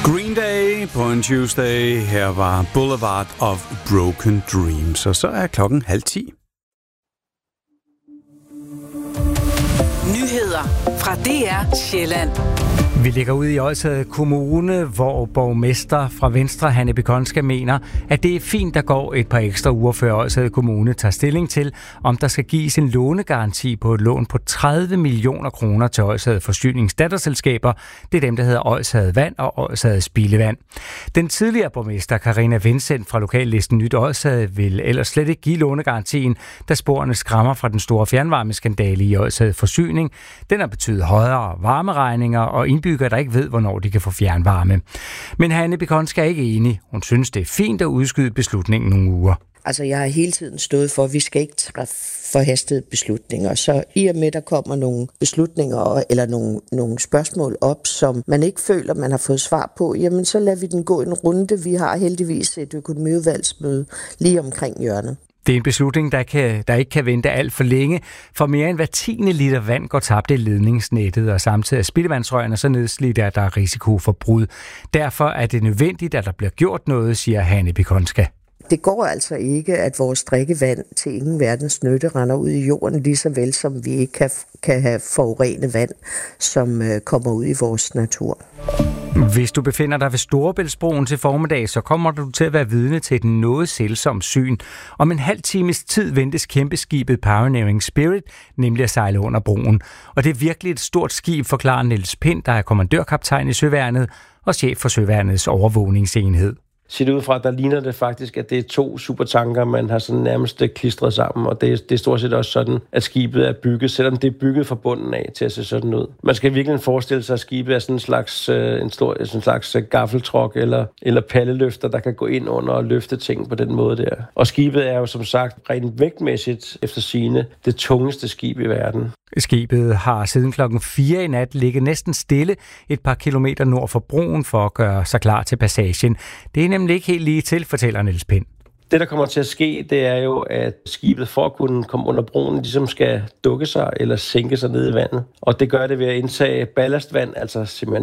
Green Day på en Tuesday. Her var Boulevard of Broken Dreams. Og så er klokken 9:30. Nyheder fra DR Sjælland. Vi ligger ude i Odsherred Kommune, hvor borgmester fra Venstre, Hanne Bikońska, mener, at det er fint, der går et par ekstra uger før Odsherred Kommune tager stilling til, om der skal gives en lånegaranti på et lån på 30 millioner kroner til Odsherred Forsyningsdatterselskaber. Det er dem, der hedder Odsherred Vand og Odsherred Spildevand. Den tidligere borgmester, Karina Vincent fra lokallisten Nyt Odsherred, vil ellers slet ikke give lånegarantien, da sporene skræmmer fra den store fjernvarmeskandale i Odsherred Forsyning. Den har betydet højere varmeregninger og indbyggere, der ikke ved, hvornår de kan få fjernvarme. Men Hanne Bikońska er ikke enig. Hun synes, det er fint at udskyde beslutningen nogle uger. Altså, jeg har hele tiden stået for, at vi skal ikke træffe forhastede beslutninger. Så i og med, der kommer nogle beslutninger eller nogle spørgsmål op, som man ikke føler, man har fået svar på, jamen så lader vi den gå en runde. Vi har heldigvis et økonomiudvalgsmøde lige omkring hjørnet. Det er en beslutning, der ikke kan vente alt for længe, for mere end hver 10. liter vand går tabt i ledningsnettet, og samtidig er spildevandsrørene så nedslidte, at der er risiko for brud. Derfor er det nødvendigt, at der bliver gjort noget, siger Hanne Bikońska. Det går altså ikke, at vores drikkevand til ingen verdens nytte render ud i jorden, lige så vel som vi ikke kan have forurenet vand, som kommer ud i vores natur. Hvis du befinder dig ved Storebæltsbroen til formiddag, så kommer du til at være vidne til et noget sælsomt syn. Om en halv times tid ventes kæmpeskibet Pioneering Spirit nemlig at sejle under broen. Og det er virkelig et stort skib, forklarer Niels Pind, der er kommandørkaptajn i Søværnet og chef for Søværnets overvågningsenhed. Set ud fra, der ligner det faktisk, at det er 2 supertanker, man har sådan nærmest klistret sammen, og det er stort set også sådan, at skibet er bygget, selvom det er bygget fra bunden af til at se sådan ud. Man skal virkelig forestille sig, at skibet er sådan en slags gaffeltruk eller palleløfter, der kan gå ind under og løfte ting på den måde der. Og skibet er jo som sagt rent vægtmæssigt efter sigende det tungeste skib i verden. Skibet har siden klokken 4 i nat ligget næsten stille et par kilometer nord for broen for at gøre sig klar til passagen. Det er nemlig ikke helt lige til, fortæller Niels Pind. Det, der kommer til at ske, det er jo, at skibet for at kunne komme under broen, ligesom skal dukke sig eller sænke sig ned i vandet. Og det gør det ved at indtage ballastvand, altså simpelthen